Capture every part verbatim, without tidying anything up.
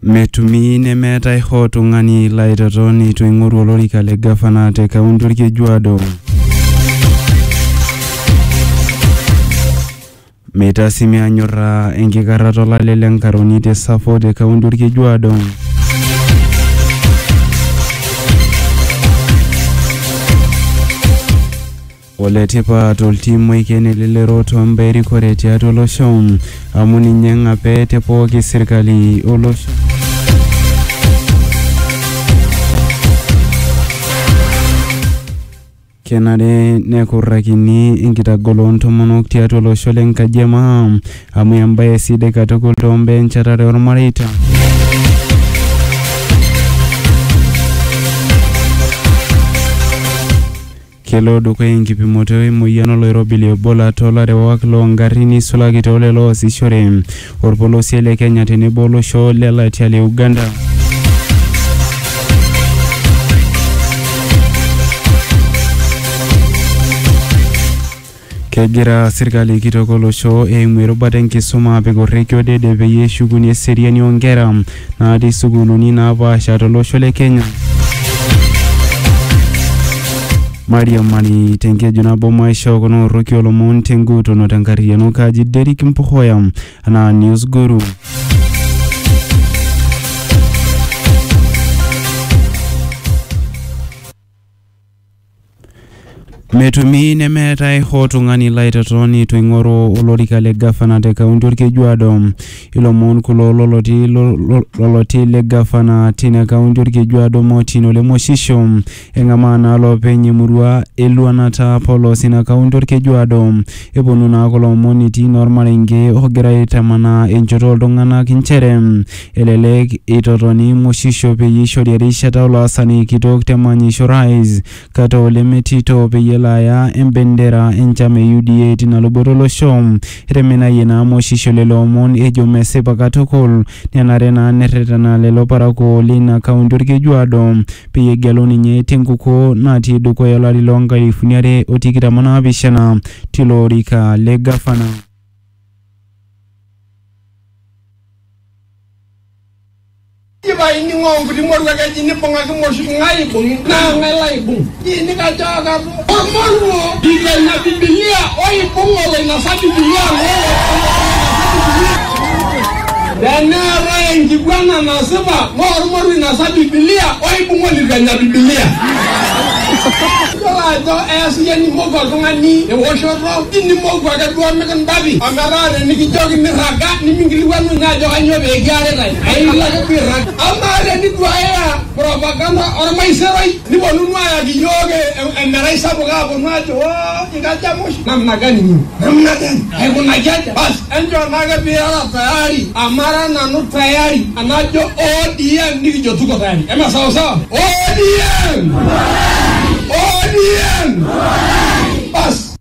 Metumi nemeetai hoo tung'ani laitotoni itu ing'oru olorika le gavana te kaunti Orkejuado. Meitasimi anyorra enkikarrata olale lenkaroni te Tsavo te kaunti Orkejuado. Oletipat oltim oiken elelero tombaa erikore tiatua olosho amu ninye ng'ape te pooki sirkali olosho. Kenare nekurrakini enkitagolo ontomonok tiatua olosho lenkaji e maa amu embaye sidai katukul tombaa enchetare ormareita. Kelo dukuya enkipimoto emoyian oloirobi le Ebola toolarewak loongarrin isulaki toolelo oosishore orpolosie le Kenya tenebo olosho le Latia le Uganda. Kegira sirkali kitok olosho eimu erubata enkisuma apik orrekie odede peyie eshukunyie eseriani oonkera natii sukuuluni naapaasha tolosho le Kenya. Mariamani tenkeju nabo maisha kuna orrokie olomon tenguutono tenkarriyiano kaji Derek Mpuhoya ana News Guru. Metumi nemeetai hoo tung'ani laitotoni itu ing'oru olorika le gavana te kaunti Orkejuado. Ilomon kulo loloti loloti le gavana tina kaunti Orkejuado Motino le Moshisho eng'amaa naa loopeny emurua eluanata polos ina kaunti Orkejuado. Eponu naa kulo omon etii naa ormarenge ogira aitamanaa enchoto oltung'anak nchere elelek itotoni Moshisho peyie ishori erishata oloasani kitok te manyisho rais kata olemetito peyie aya embendera enchama e U D A tina luboto olosho. Etemenayie naa Moshisho lelo omon ejo mesipa katukul nenare naa nerretena lelo parakuo lina kaunti Orkejuado peyie egelu ninye tenkukuo natii dukuya olari loonkalifuni are o tikitam onaapishana tilo orika le gavana. Iba ini ngong kudi moru ka jini ponga ki mosu ngai bung na ngai lai bung ini ka jaga moru diga na Biblia oi bungo le na sa Biblia dana rangi bwana na sema moru moru na sa Biblia oi bungo diga na Biblia Kala do es yani mogo ngani e woshoro ini mogo ka do mekan babi amara ni ki jogi ni raga ni mingili wanu nga joga nyobe gare rai ai la ka pirra amara ni duaya propaganda or mai serai ni bonu ya ki yoge emerai sabo ga bonu ajo ingaja moshi namna gani ni namna gani ai kuna jaja bas enjo naga biara tayari amara na no tayari anajo O D M ni jo tuko tayari ema sawa sawa O D M Onion! Bas!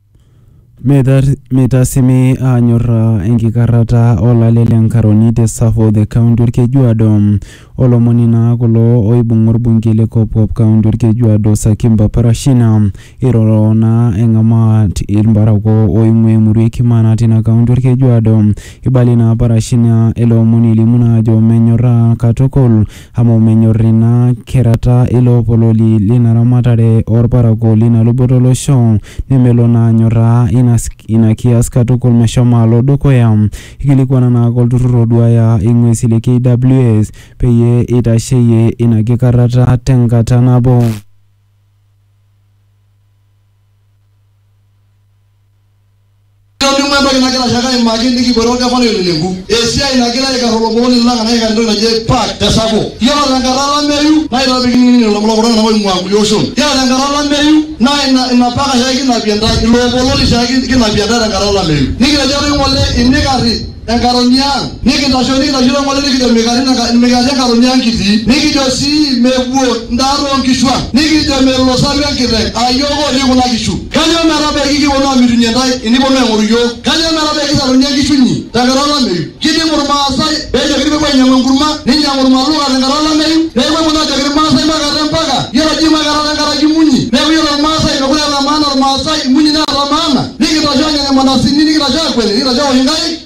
Metasimi anyorra enkikarrata olale lenkaroni te Tsavo the kaunti Orkejuado. Olomoni naa kulo oibung'a orbungei le Kopkop kaunti Orkejuado Sakimba Parashina iroro naa eng'amaa irparakuo oing'ua emurua e Kimana tina kaunti Orkejuado. Ibali naa Parashina ele omoni elimu naa ajo menyorraa katukul amu menyorri naa kerata ilo pololi lina ramatare orparakuo lina luboto olosho nemelo naa anyorraa ina ina kias katukul meshomo alo dukuya. Ikilikuana naa olturrur oduaya ing'uesi le K W S peyie itasheyie ina kikarrata tenkata nabo. Ndio nagira shaka imagine kiboroga fano lengu esia inagira ikarolo boni langa na ikando na je park te Tsavo yala langarala meyu na ila bigini lo mlo na mo mwangu yoshon yala langarala meyu na ina ina paka shaki na bienda lo bololi shaki kina bienda langarala meyu nigira jaro ngole inigari enkaronya nikindashoni ndashira ngole nikide megari na megari enkaronya nkiti nikijo si mebuo ndaro nkishwa nikijo melo sabya kide ayogo likuna kishu kanyo marabe kiki wona mitunye ndai inibono ngoriyo kanyo marabe kisaronya kishunyi tangarala meyu kidi murmasai beje kidi kwa nyama nguruma ninya nguruma luga tangarala meyu lewe mona jagir masai magara mpaga yoro jima garala ngara jimunyi lewe yoro masai ngura la maana masai munyi na la maana nikidashoni na manasini nikidashoni kweli nikidashoni hingai yale jona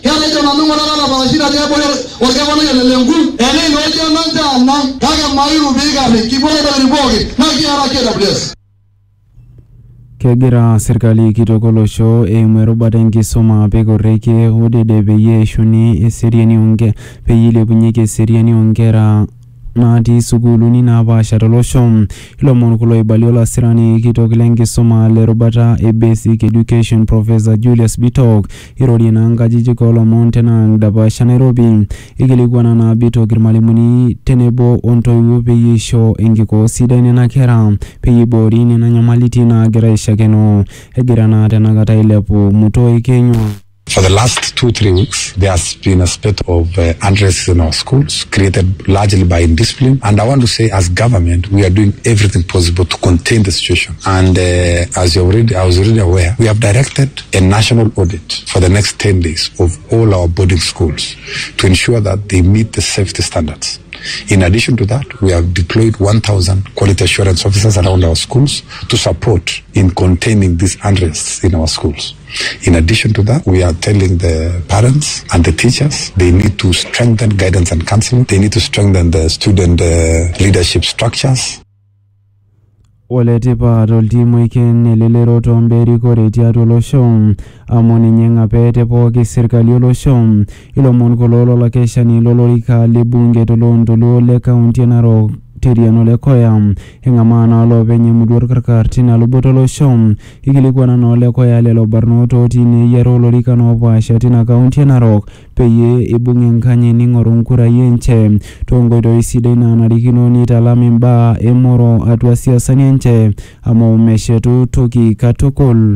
nanu ngora la barashira ya bole orgavana ya lengu ene noja manja na kaga mairu biga kibole da riboge na kiara keda bless. Kegira serikali kitok olosho eimu erubata enkisuma pekorreki udede peyie eishuni eseriani onke peyie eilepunyeki eseriani onkera natii sukuuluni napaasha tolosho. Ilomon kulo eibali olasirani kitok lenkisuma lerubata e basic education Professor Julius Bitok irorie naa nkajijik olomon tena dapaasha Nairobi. Ikilikuana naa Bitok irmalimuni tenebo ontoiwuo peyie isho enkikoo sidai nena kera peyie eiboori nena nyamalitin naagira aishakeno. Egira naa tenakata ailepu Mutoi Kenywa. For the last two, three weeks, there has been a spate of uh, unrest in our schools, created largely by indiscipline. And I want to say, as government, we are doing everything possible to contain the situation. And uh, as you already, I was already aware, we have directed a national audit for the next ten days of all our boarding schools to ensure that they meet the safety standards. In addition to that, we have deployed one thousand quality assurance officers around our schools to support in containing these unrests in our schools. In addition to that, we are telling the parents and the teachers they need to strengthen guidance and counseling. They need to strengthen the student uh, leadership structures. Ole tipat oltimu iken elelero tomberi kore tiatua olosho amu ninye ng'apete pooki serikali olosho. Ilomon kulo lolakeshani lolorika lebunge toloontoluo le kaunti e Narok Teriano Lekoya eng'amaa naa loopeny emurua orkarkar tina luboto olosho. Ikilikuana naa Lekoya lelo barnot otii neyiara olorikan oopaasha tina kaunti e Narok peyie ibung' enkanyit ning'oru nkurai enche toonkoitoi sidai naanarikino nitalam imbaa emoro atua siasani enche amu meshetu toki katukul.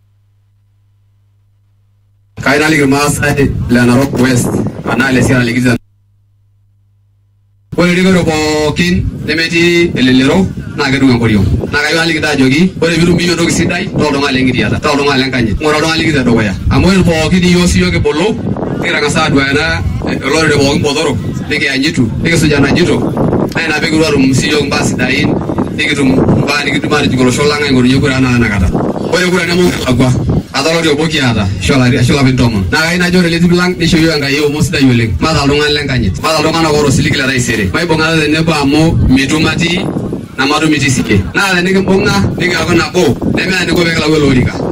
Kainaliki irmaasai le Narok West anaa le Sierra Leone. Ore rigoro pookin nemetii elelero naa kedung' enkoriong. Naa kayieu naliki ajoki ore piitum biyo entoki sidai toltung'ani lenkitiata, toltung'ani lenkanyit. Ng'ura oltung'ani likitia dukuya. Amu ore pookin iyiok siyiok kibulu nikitang'asa aduaya olorere pookin botorok nikianyitu nikisuj enajito naa ina peekipuo aatum siyiok mbaa sidain nikitum mbaa nikitum aatijing' olosho lang' aing'orunye kura enaa tenakata. Ore kura nemelakwa atoloti obo kiata ashu lapin tomon. Naa kayieu najo ore ele tim lang' nisho yiok Enkai eomon sidai oleng'. Maata iltung'anak lenkanyit, maata iltung'anak oota osiligi le taisere. Maibung'ata tenebo amu mitu matii namatum itii sikie. Naa tenikimbung'a nikiaku nabo nemeeta eniko peekilau ele orika.